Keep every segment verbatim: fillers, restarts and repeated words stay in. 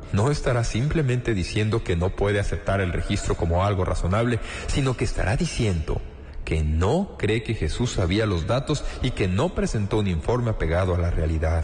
no estará simplemente diciendo que no puede aceptar el registro como algo razonable, sino que estará diciendo que no cree que Jesús sabía los datos y que no presentó un informe apegado a la realidad.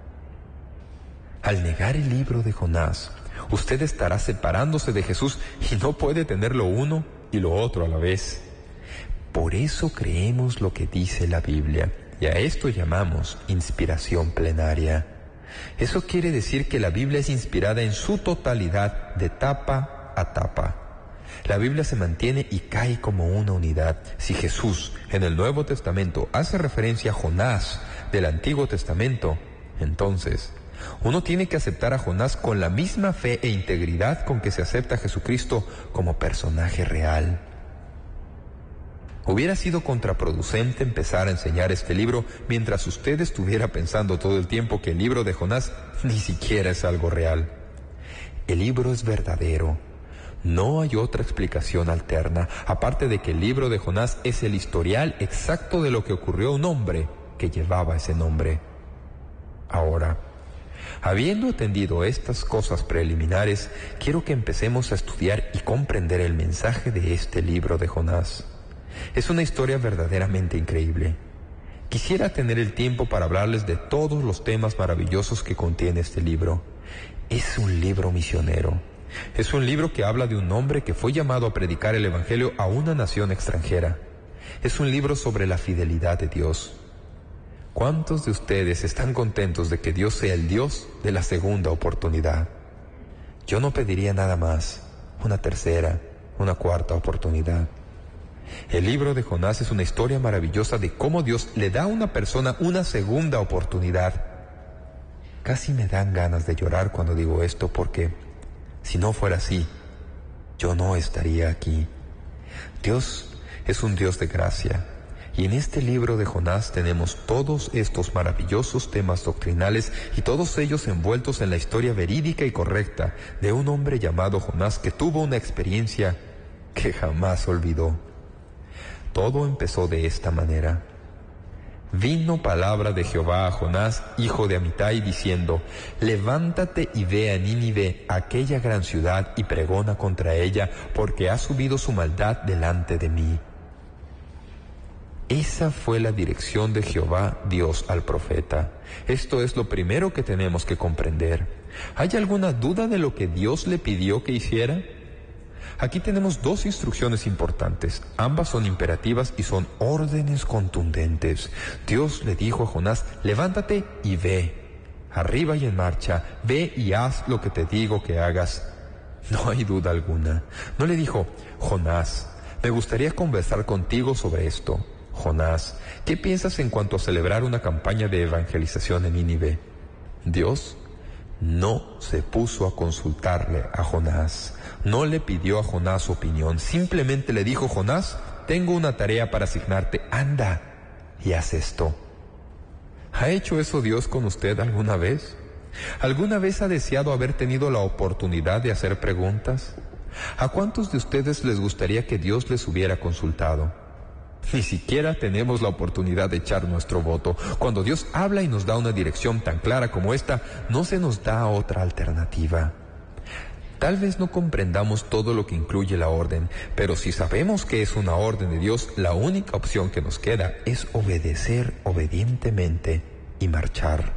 Al negar el libro de Jonás, usted estará separándose de Jesús y no puede tener lo uno y lo otro a la vez. Por eso creemos lo que dice la Biblia, y a esto llamamos inspiración plenaria. Eso quiere decir que la Biblia es inspirada en su totalidad, de tapa a tapa. La Biblia se mantiene y cae como una unidad. Si Jesús, en el Nuevo Testamento, hace referencia a Jonás del Antiguo Testamento, entonces uno tiene que aceptar a Jonás con la misma fe e integridad con que se acepta a Jesucristo como personaje real. Hubiera sido contraproducente empezar a enseñar este libro mientras usted estuviera pensando todo el tiempo que el libro de Jonás ni siquiera es algo real. El libro es verdadero. No hay otra explicación alterna, aparte de que el libro de Jonás es el historial exacto de lo que ocurrió a un hombre que llevaba ese nombre. Ahora, habiendo atendido estas cosas preliminares, quiero que empecemos a estudiar y comprender el mensaje de este libro de Jonás. Es una historia verdaderamente increíble. Quisiera tener el tiempo para hablarles de todos los temas maravillosos que contiene este libro. Es un libro misionero. Es un libro que habla de un hombre que fue llamado a predicar el Evangelio a una nación extranjera. Es un libro sobre la fidelidad de Dios. ¿Cuántos de ustedes están contentos de que Dios sea el Dios de la segunda oportunidad? Yo no pediría nada más, una tercera, una cuarta oportunidad. El libro de Jonás es una historia maravillosa de cómo Dios le da a una persona una segunda oportunidad. Casi me dan ganas de llorar cuando digo esto porque, si no fuera así, yo no estaría aquí. Dios es un Dios de gracia, y en este libro de Jonás tenemos todos estos maravillosos temas doctrinales y todos ellos envueltos en la historia verídica y correcta de un hombre llamado Jonás que tuvo una experiencia que jamás olvidó. Todo empezó de esta manera. Vino palabra de Jehová a Jonás, hijo de Amitai, diciendo: levántate y ve a Nínive, aquella gran ciudad, y pregona contra ella, porque ha subido su maldad delante de mí. Esa fue la dirección de Jehová Dios al profeta. Esto es lo primero que tenemos que comprender. ¿Hay alguna duda de lo que Dios le pidió que hiciera? Aquí tenemos dos instrucciones importantes. Ambas son imperativas y son órdenes contundentes. Dios le dijo a Jonás: levántate y ve. Arriba y en marcha, ve y haz lo que te digo que hagas. No hay duda alguna. No le dijo: Jonás, me gustaría conversar contigo sobre esto. Jonás, ¿qué piensas en cuanto a celebrar una campaña de evangelización en Nínive? Dios no se puso a consultarle a Jonás. No le pidió a Jonás su opinión. Simplemente le dijo: Jonás, tengo una tarea para asignarte. Anda y haz esto. ¿Ha hecho eso Dios con usted alguna vez? ¿Alguna vez ha deseado haber tenido la oportunidad de hacer preguntas? ¿A cuántos de ustedes les gustaría que Dios les hubiera consultado? Ni siquiera tenemos la oportunidad de echar nuestro voto. Cuando Dios habla y nos da una dirección tan clara como esta, no se nos da otra alternativa. Tal vez no comprendamos todo lo que incluye la orden, pero si sabemos que es una orden de Dios, la única opción que nos queda es obedecer obedientemente y marchar.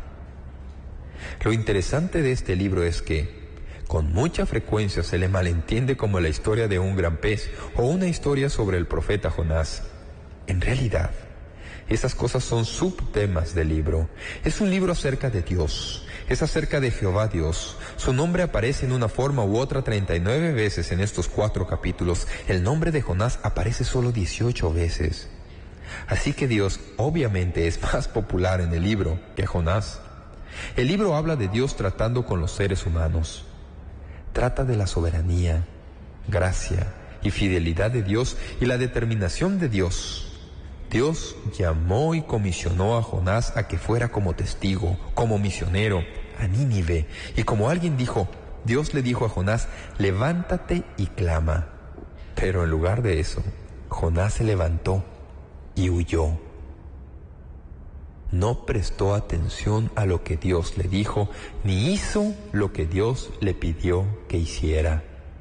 Lo interesante de este libro es que, con mucha frecuencia se le malentiende como la historia de un gran pez o una historia sobre el profeta Jonás. En realidad, esas cosas son subtemas del libro. Es un libro acerca de Dios. Es acerca de Jehová Dios. Su nombre aparece en una forma u otra treinta y nueve veces en estos cuatro capítulos. El nombre de Jonás aparece solo dieciocho veces. Así que Dios obviamente es más popular en el libro que Jonás. El libro habla de Dios tratando con los seres humanos. Trata de la soberanía, gracia y fidelidad de Dios y la determinación de Dios. Dios llamó y comisionó a Jonás a que fuera como testigo, como misionero, a Nínive. Y como alguien dijo, Dios le dijo a Jonás: levántate y clama. Pero en lugar de eso, Jonás se levantó y huyó. No prestó atención a lo que Dios le dijo, ni hizo lo que Dios le pidió que hiciera.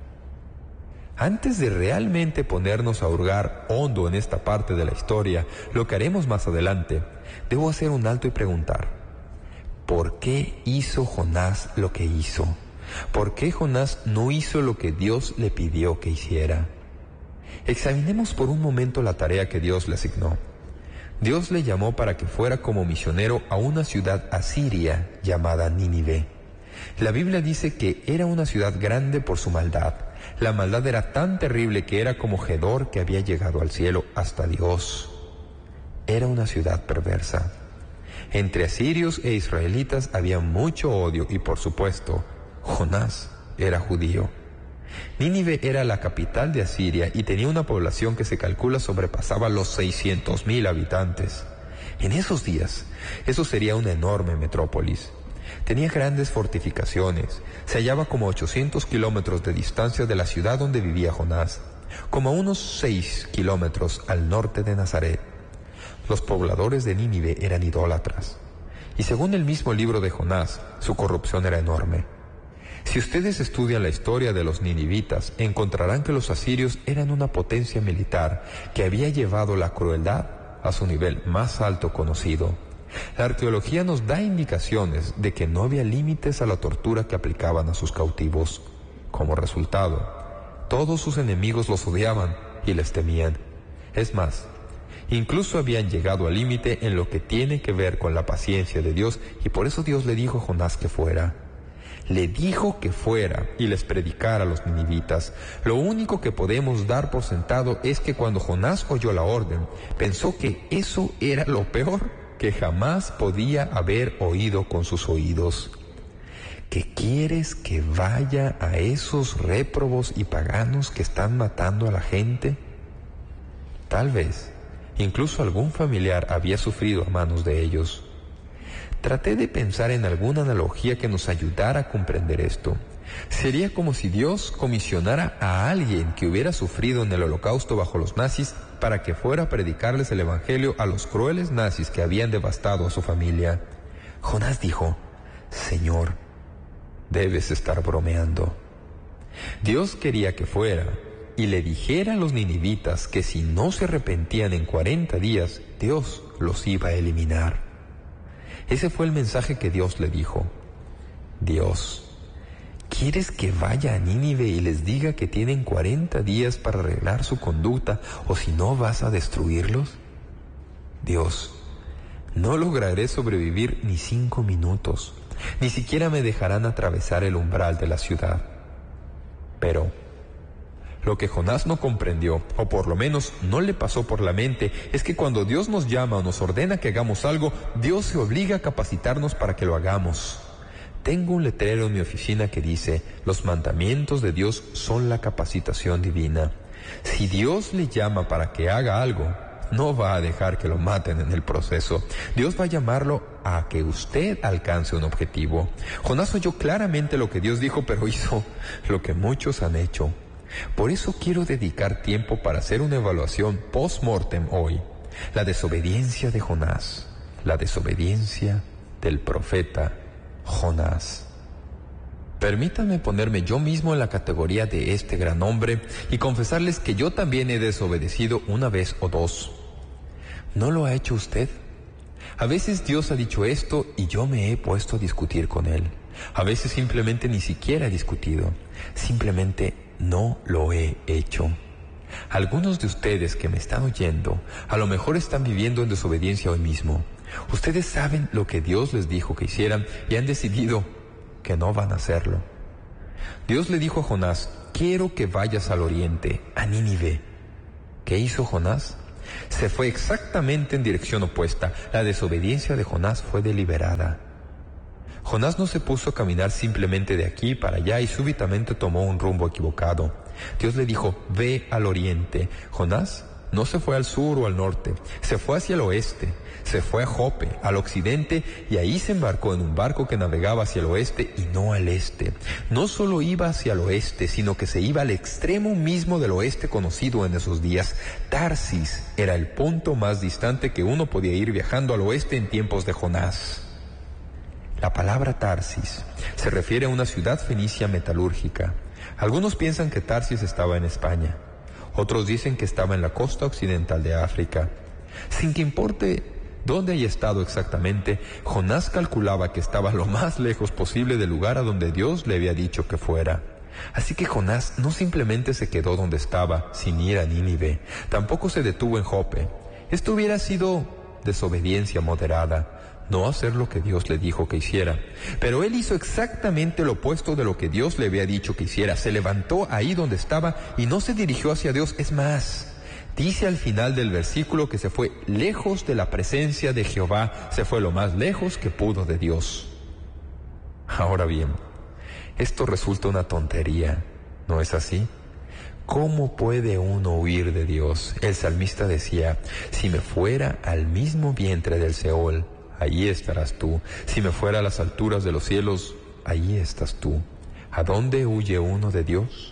Antes de realmente ponernos a hurgar hondo en esta parte de la historia, lo que haremos más adelante, debo hacer un alto y preguntar: ¿por qué hizo Jonás lo que hizo? ¿Por qué Jonás no hizo lo que Dios le pidió que hiciera? Examinemos por un momento la tarea que Dios le asignó. Dios le llamó para que fuera como misionero a una ciudad asiria llamada Nínive. La Biblia dice que era una ciudad grande por su maldad. La maldad era tan terrible que era como Gedor que había llegado al cielo hasta Dios. Era una ciudad perversa. Entre asirios e israelitas había mucho odio y, por supuesto, Jonás era judío. Nínive era la capital de Asiria y tenía una población que se calcula sobrepasaba los seiscientos mil habitantes. En esos días, eso sería una enorme metrópolis. Tenía grandes fortificaciones, se hallaba como a ochocientos kilómetros de distancia de la ciudad donde vivía Jonás, como a unos seis kilómetros al norte de Nazaret. Los pobladores de Nínive eran idólatras, y según el mismo libro de Jonás, su corrupción era enorme. Si ustedes estudian la historia de los ninivitas, encontrarán que los asirios eran una potencia militar que había llevado la crueldad a su nivel más alto conocido. La arqueología nos da indicaciones de que no había límites a la tortura que aplicaban a sus cautivos. Como resultado, todos sus enemigos los odiaban y les temían. Es más, incluso habían llegado al límite en lo que tiene que ver con la paciencia de Dios, y por eso Dios le dijo a Jonás que fuera. Le dijo que fuera y les predicara a los ninivitas. Lo único que podemos dar por sentado es que cuando Jonás oyó la orden, pensó que eso era lo peor que jamás podía haber oído con sus oídos. ¿Que quieres que vaya a esos réprobos y paganos que están matando a la gente? Tal vez, incluso algún familiar había sufrido a manos de ellos. Traté de pensar en alguna analogía que nos ayudara a comprender esto. Sería como si Dios comisionara a alguien que hubiera sufrido en el Holocausto bajo los nazis para que fuera a predicarles el Evangelio a los crueles nazis que habían devastado a su familia. Jonás dijo: Señor, debes estar bromeando. Dios quería que fuera y le dijera a los ninivitas que si no se arrepentían en cuarenta días, Dios los iba a eliminar. Ese fue el mensaje que Dios le dijo. Dios, ¿quieres que vaya a Nínive y les diga que tienen cuarenta días para arreglar su conducta o si no vas a destruirlos? Dios, no lograré sobrevivir ni cinco minutos, ni siquiera me dejarán atravesar el umbral de la ciudad. Pero lo que Jonás no comprendió, o por lo menos no le pasó por la mente, es que cuando Dios nos llama o nos ordena que hagamos algo, Dios se obliga a capacitarnos para que lo hagamos. Tengo un letrero en mi oficina que dice: los mandamientos de Dios son la capacitación divina. Si Dios le llama para que haga algo, no va a dejar que lo maten en el proceso. Dios va a llamarlo a que usted alcance un objetivo. Jonás oyó claramente lo que Dios dijo, pero hizo lo que muchos han hecho. Por eso quiero dedicar tiempo para hacer una evaluación post-mortem hoy. La desobediencia de Jonás, la desobediencia del profeta Jonás. Permítanme ponerme yo mismo en la categoría de este gran hombre y confesarles que yo también he desobedecido una vez o dos. ¿No lo ha hecho usted? A veces Dios ha dicho esto y yo me he puesto a discutir con Él. A veces simplemente ni siquiera he discutido. Simplemente no lo he hecho. Algunos de ustedes que me están oyendo, a lo mejor están viviendo en desobediencia hoy mismo. Ustedes saben lo que Dios les dijo que hicieran y han decidido que no van a hacerlo. Dios le dijo a Jonás: quiero que vayas al oriente, a Nínive. ¿Qué hizo Jonás? Se fue exactamente en dirección opuesta. La desobediencia de Jonás fue deliberada. Jonás no se puso a caminar simplemente de aquí para allá y súbitamente tomó un rumbo equivocado. Dios le dijo: ve al oriente. Jonás No se fue al sur o al norte, se fue hacia el oeste. Se fue a Jope, al occidente, y ahí se embarcó en un barco que navegaba hacia el oeste y no al este. No solo iba hacia el oeste, sino que se iba al extremo mismo del oeste conocido en esos días. Tarsis era el punto más distante que uno podía ir viajando al oeste en tiempos de Jonás. La palabra Tarsis se refiere a una ciudad fenicia metalúrgica. Algunos piensan que Tarsis estaba en España. Otros dicen que estaba en la costa occidental de África. Sin que importe dónde haya estado exactamente, Jonás calculaba que estaba lo más lejos posible del lugar a donde Dios le había dicho que fuera. Así que Jonás no simplemente se quedó donde estaba, sin ir a Nínive. Tampoco se detuvo en Jope. Esto hubiera sido desobediencia moderada, no hacer lo que Dios le dijo que hiciera. Pero él hizo exactamente lo opuesto de lo que Dios le había dicho que hiciera. Se levantó ahí donde estaba y no se dirigió hacia Dios. Es más, dice al final del versículo que se fue lejos de la presencia de Jehová, se fue lo más lejos que pudo de Dios. Ahora bien, esto resulta una tontería, ¿no es así? ¿Cómo puede uno huir de Dios? El salmista decía, si me fuera al mismo vientre del Seol, allí estarás tú. Si me fuera a las alturas de los cielos, allí estás tú. ¿A dónde huye uno de Dios?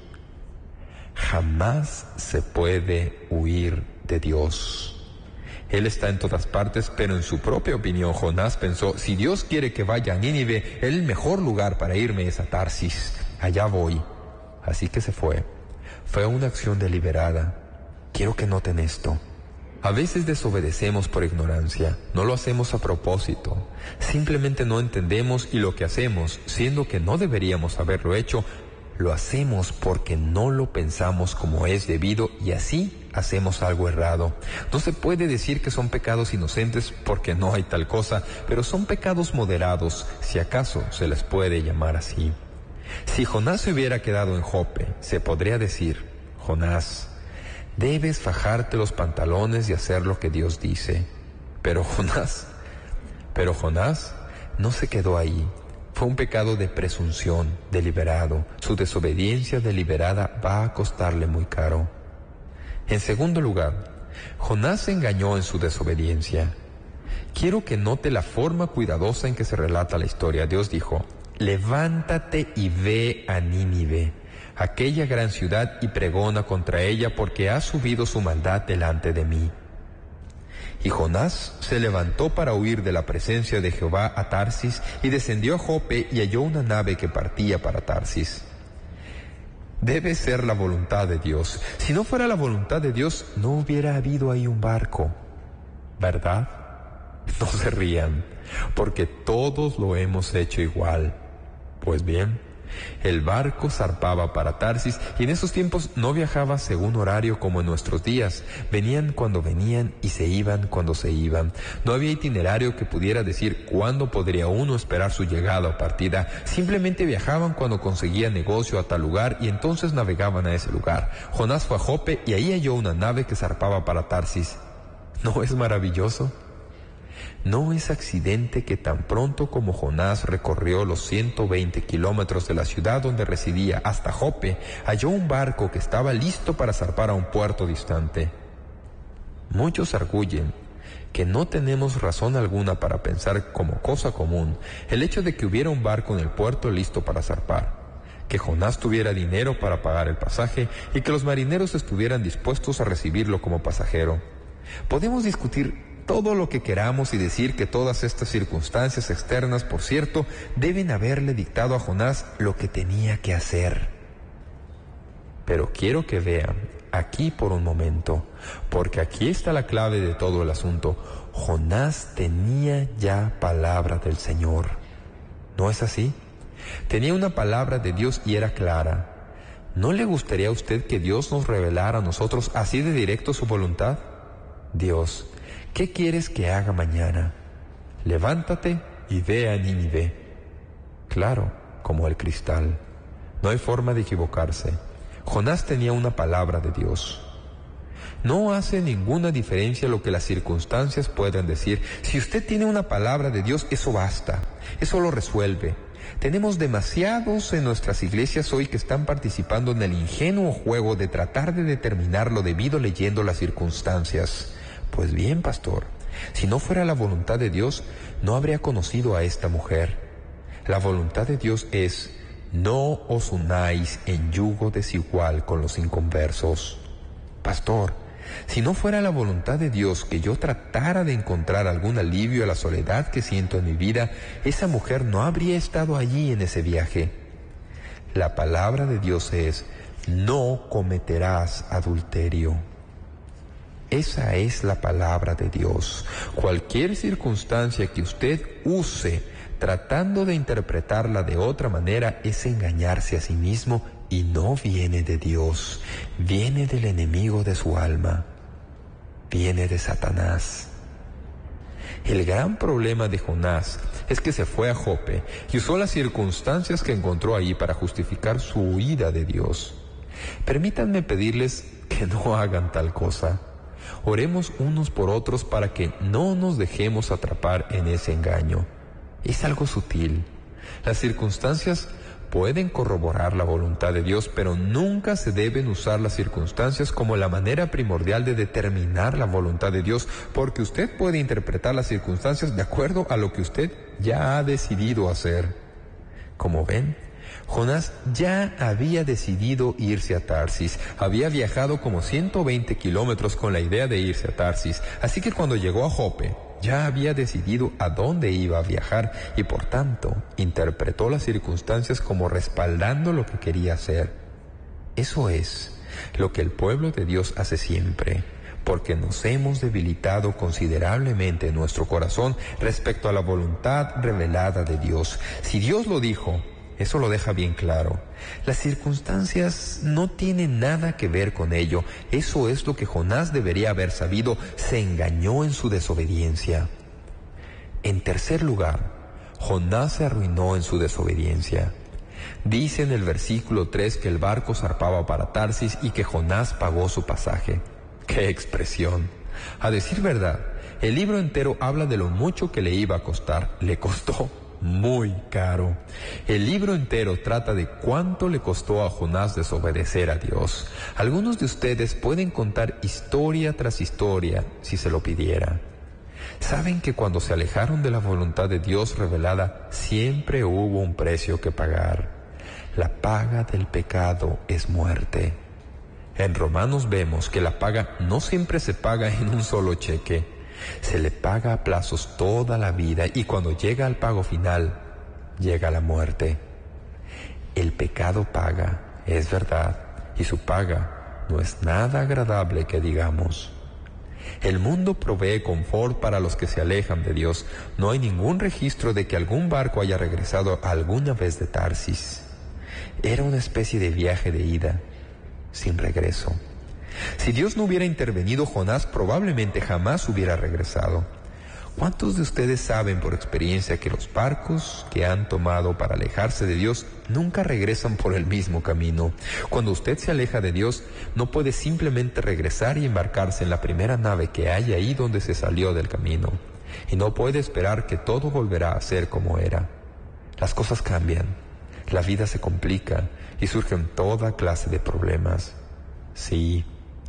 Jamás se puede huir de Dios. Él está en todas partes, pero en su propia opinión Jonás pensó, si Dios quiere que vaya a Nínive, el mejor lugar para irme es a Tarsis. Allá voy. Así que se fue. Fue una acción deliberada. Quiero que noten esto. A veces desobedecemos por ignorancia. No lo hacemos a propósito. Simplemente no entendemos y lo que hacemos, siendo que no deberíamos haberlo hecho, lo hacemos porque no lo pensamos como es debido y así hacemos algo errado. No se puede decir que son pecados inocentes porque no hay tal cosa, pero son pecados moderados, si acaso se les puede llamar así. Si Jonás se hubiera quedado en Jope, se podría decir, Jonás, debes fajarte los pantalones y hacer lo que Dios dice. Pero Jonás, pero Jonás no se quedó ahí. Fue un pecado de presunción, deliberado. Su desobediencia deliberada va a costarle muy caro. En segundo lugar, Jonás se engañó en su desobediencia. Quiero que note la forma cuidadosa en que se relata la historia. Dios dijo, levántate y ve a Nínive, aquella gran ciudad, y pregona contra ella, porque ha subido su maldad delante de mí. Y Jonás se levantó para huir de la presencia de Jehová a Tarsis, y descendió a Jope y halló una nave que partía para Tarsis. Debe ser la voluntad de Dios. Si no fuera la voluntad de Dios, no hubiera habido ahí un barco, ¿verdad? No se rían, porque todos lo hemos hecho igual. Pues bien, el barco zarpaba para Tarsis y en esos tiempos no viajaba según horario como en nuestros días. Venían cuando venían y se iban cuando se iban. No había itinerario que pudiera decir cuándo podría uno esperar su llegada o partida. Simplemente viajaban cuando conseguían negocio a tal lugar y entonces navegaban a ese lugar. Jonás fue a Jope y ahí halló una nave que zarpaba para Tarsis. ¿No es maravilloso? No es accidente que tan pronto como Jonás recorrió los ciento veinte kilómetros de la ciudad donde residía hasta Jope, halló un barco que estaba listo para zarpar a un puerto distante. Muchos arguyen que no tenemos razón alguna para pensar como cosa común el hecho de que hubiera un barco en el puerto listo para zarpar, que Jonás tuviera dinero para pagar el pasaje y que los marineros estuvieran dispuestos a recibirlo como pasajero. Podemos discutir todo lo que queramos y decir que todas estas circunstancias externas, por cierto, deben haberle dictado a Jonás lo que tenía que hacer. Pero quiero que vean aquí por un momento, porque aquí está la clave de todo el asunto. Jonás tenía ya palabra del Señor. ¿No es así? Tenía una palabra de Dios y era clara. ¿No le gustaría a usted que Dios nos revelara a nosotros así de directo su voluntad? Dios, ¿qué quieres que haga mañana? Levántate y ve a Nínive. Claro, como el cristal. No hay forma de equivocarse. Jonás tenía una palabra de Dios. No hace ninguna diferencia lo que las circunstancias puedan decir. Si usted tiene una palabra de Dios, eso basta. Eso lo resuelve. Tenemos demasiados en nuestras iglesias hoy que están participando en el ingenuo juego de tratar de determinar lo debido leyendo las circunstancias. Pues bien, pastor, si no fuera la voluntad de Dios, no habría conocido a esta mujer. La voluntad de Dios es: no os unáis en yugo desigual con los inconversos. Pastor, si no fuera la voluntad de Dios que yo tratara de encontrar algún alivio a la soledad que siento en mi vida, esa mujer no habría estado allí en ese viaje. La palabra de Dios es: no cometerás adulterio. Esa es la palabra de Dios. Cualquier circunstancia que usted use tratando de interpretarla de otra manera es engañarse a sí mismo y no viene de Dios, viene del enemigo de su alma, viene de Satanás. El gran problema de Jonás es que se fue a Jope y usó las circunstancias que encontró ahí para justificar su huida de Dios. Permítanme pedirles que no hagan tal cosa. Oremos unos por otros para que no nos dejemos atrapar en ese engaño. Es algo sutil. Las circunstancias pueden corroborar la voluntad de Dios, pero nunca se deben usar las circunstancias como la manera primordial de determinar la voluntad de Dios, porque usted puede interpretar las circunstancias de acuerdo a lo que usted ya ha decidido hacer. Como ven, Jonás ya había decidido irse a Tarsis. Había viajado como ciento veinte kilómetros con la idea de irse a Tarsis. Así que cuando llegó a Jope, ya había decidido a dónde iba a viajar y por tanto interpretó las circunstancias como respaldando lo que quería hacer. Eso es lo que el pueblo de Dios hace siempre, porque nos hemos debilitado considerablemente en nuestro corazón respecto a la voluntad revelada de Dios. Si Dios lo dijo, eso lo deja bien claro. Las circunstancias no tienen nada que ver con ello. Eso es lo que Jonás debería haber sabido. Se engañó en su desobediencia. En tercer lugar, Jonás se arruinó en su desobediencia. Dice en el versículo tres que el barco zarpaba para Tarsis y que Jonás pagó su pasaje. ¡Qué expresión! A decir verdad, el libro entero habla de lo mucho que le iba a costar. Le costó muy caro. El libro entero trata de cuánto le costó a Jonás desobedecer a Dios. Algunos de ustedes pueden contar historia tras historia si se lo pidiera. Saben que cuando se alejaron de la voluntad de Dios revelada, siempre hubo un precio que pagar. La paga del pecado es muerte. En Romanos vemos que la paga no siempre se paga en un solo cheque. Se le paga a plazos toda la vida y cuando llega al pago final, llega la muerte. El pecado paga, es verdad, y su paga no es nada agradable que digamos. El mundo provee confort para los que se alejan de Dios. No hay ningún registro de que algún barco haya regresado alguna vez de Tarsis. Era una especie de viaje de ida, sin regreso. Si Dios no hubiera intervenido, Jonás probablemente jamás hubiera regresado. ¿Cuántos de ustedes saben por experiencia que los barcos que han tomado para alejarse de Dios nunca regresan por el mismo camino? Cuando usted se aleja de Dios, no puede simplemente regresar y embarcarse en la primera nave que hay ahí donde se salió del camino. Y no puede esperar que todo volverá a ser como era. Las cosas cambian, la vida se complica y surgen toda clase de problemas. Sí,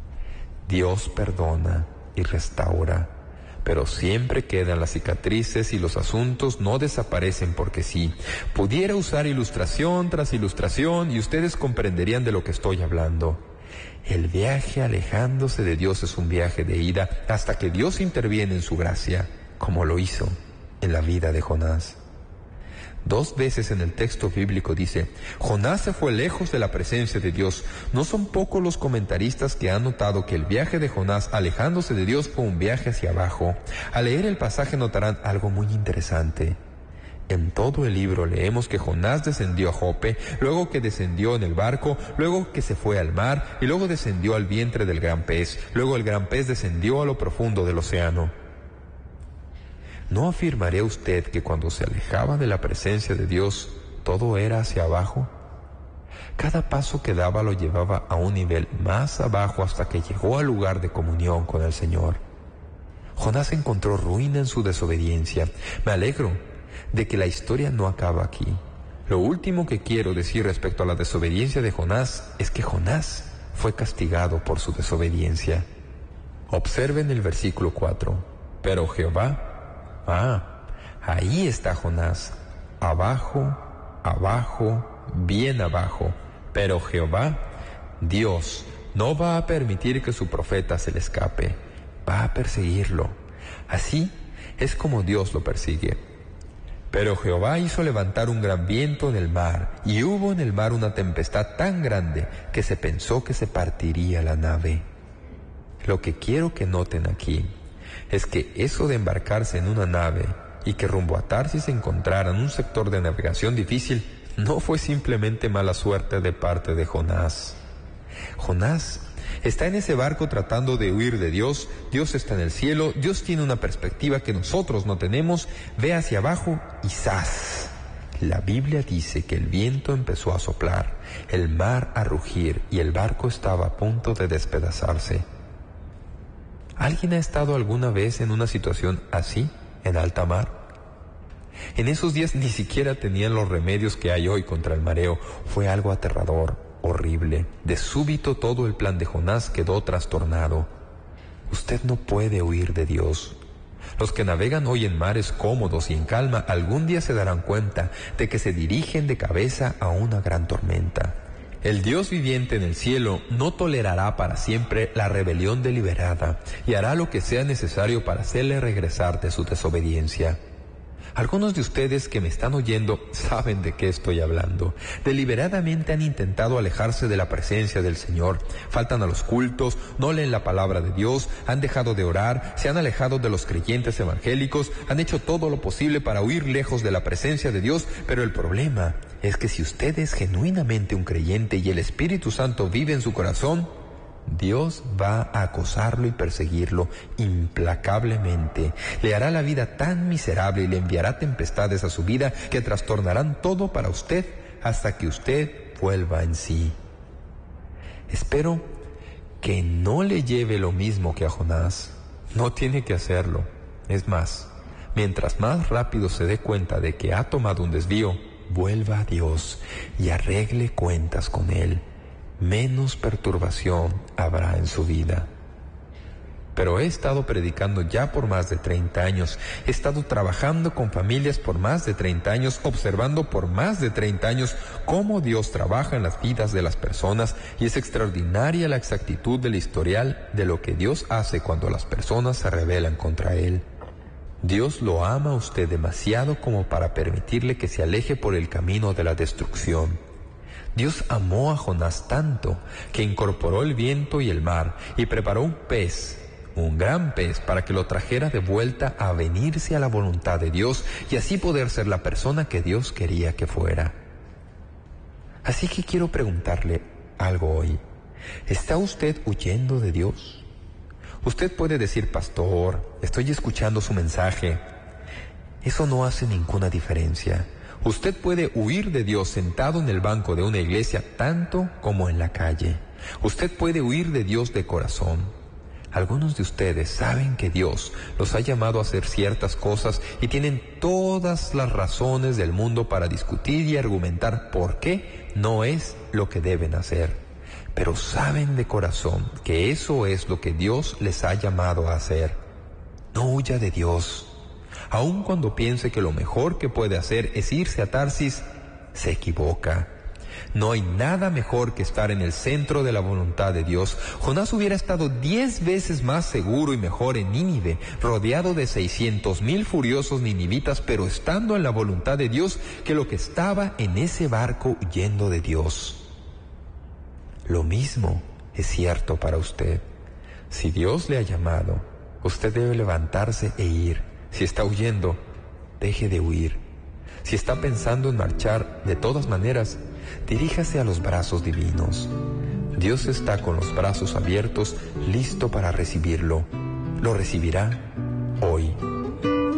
Dios perdona y restaura, pero siempre quedan las cicatrices y los asuntos no desaparecen porque sí. Pudiera usar ilustración tras ilustración y ustedes comprenderían de lo que estoy hablando. El viaje alejándose de Dios es un viaje de ida hasta que Dios interviene en su gracia, como lo hizo en la vida de Jonás. Dos veces en el texto bíblico dice, Jonás se fue lejos de la presencia de Dios. No son pocos los comentaristas que han notado que el viaje de Jonás alejándose de Dios fue un viaje hacia abajo. Al leer el pasaje notarán algo muy interesante. En todo el libro leemos que Jonás descendió a Jope, luego que descendió en el barco, luego que se fue al mar y luego descendió al vientre del gran pez, luego el gran pez descendió a lo profundo del océano. ¿No afirmaría usted que cuando se alejaba de la presencia de Dios, todo era hacia abajo? Cada paso que daba lo llevaba a un nivel más abajo hasta que llegó al lugar de comunión con el Señor. Jonás encontró ruina en su desobediencia. Me alegro de que la historia no acaba aquí. Lo último que quiero decir respecto a la desobediencia de Jonás es que Jonás fue castigado por su desobediencia. Observen el versículo cuatro. Pero Jehová, ah, ahí está Jonás, abajo, abajo, bien abajo. Pero Jehová, Dios, no va a permitir que su profeta se le escape, va a perseguirlo. Así es como Dios lo persigue. Pero Jehová hizo levantar un gran viento en el mar, y hubo en el mar una tempestad tan grande que se pensó que se partiría la nave. Lo que quiero que noten aquí es que eso de embarcarse en una nave y que rumbo a Tarsis se encontrara en un sector de navegación difícil no fue simplemente mala suerte de parte de Jonás. Jonás está en ese barco tratando de huir de Dios. Dios está en el cielo. Dios tiene una perspectiva que nosotros no tenemos. Ve hacia abajo y ¡zas! La Biblia dice que el viento empezó a soplar, el mar a rugir y el barco estaba a punto de despedazarse. ¿Alguien ha estado alguna vez en una situación así, en alta mar? En esos días ni siquiera tenían los remedios que hay hoy contra el mareo. Fue algo aterrador, horrible. De súbito todo el plan de Jonás quedó trastornado. Usted no puede huir de Dios. Los que navegan hoy en mares cómodos y en calma algún día se darán cuenta de que se dirigen de cabeza a una gran tormenta. El Dios viviente en el cielo no tolerará para siempre la rebelión deliberada y hará lo que sea necesario para hacerle regresar de su desobediencia. Algunos de ustedes que me están oyendo saben de qué estoy hablando. Deliberadamente han intentado alejarse de la presencia del Señor. Faltan a los cultos, no leen la palabra de Dios, han dejado de orar, se han alejado de los creyentes evangélicos, han hecho todo lo posible para huir lejos de la presencia de Dios, pero el problema es que si usted es genuinamente un creyente y el Espíritu Santo vive en su corazón, Dios va a acosarlo y perseguirlo implacablemente. Le hará la vida tan miserable y le enviará tempestades a su vida que trastornarán todo para usted hasta que usted vuelva en sí. Espero que no le lleve lo mismo que a Jonás. No tiene que hacerlo. Es más, mientras más rápido se dé cuenta de que ha tomado un desvío, vuelva a Dios y arregle cuentas con Él. Menos perturbación habrá en su vida. Pero he estado predicando ya por más de treinta años, he estado trabajando con familias por más de treinta años, observando por más de treinta años cómo Dios trabaja en las vidas de las personas, y es extraordinaria la exactitud del historial de lo que Dios hace cuando las personas se rebelan contra Él. Dios lo ama a usted demasiado como para permitirle que se aleje por el camino de la destrucción. Dios amó a Jonás tanto que incorporó el viento y el mar y preparó un pez, un gran pez, para que lo trajera de vuelta a venirse a la voluntad de Dios y así poder ser la persona que Dios quería que fuera. Así que quiero preguntarle algo hoy. ¿Está usted huyendo de Dios? Usted puede decir: pastor, estoy escuchando su mensaje. Eso no hace ninguna diferencia. Usted puede huir de Dios sentado en el banco de una iglesia tanto como en la calle. Usted puede huir de Dios de corazón. Algunos de ustedes saben que Dios los ha llamado a hacer ciertas cosas y tienen todas las razones del mundo para discutir y argumentar por qué no es lo que deben hacer. Pero saben de corazón que eso es lo que Dios les ha llamado a hacer. No huya de Dios. Aun cuando piense que lo mejor que puede hacer es irse a Tarsis, se equivoca. No hay nada mejor que estar en el centro de la voluntad de Dios. Jonás hubiera estado diez veces más seguro y mejor en Nínive, rodeado de seiscientos mil furiosos ninivitas, pero estando en la voluntad de Dios, que lo que estaba en ese barco huyendo de Dios. Lo mismo es cierto para usted. Si Dios le ha llamado, usted debe levantarse e ir. Si está huyendo, deje de huir. Si está pensando en marchar, de todas maneras, diríjase a los brazos divinos. Dios está con los brazos abiertos, listo para recibirlo. Lo recibirá hoy.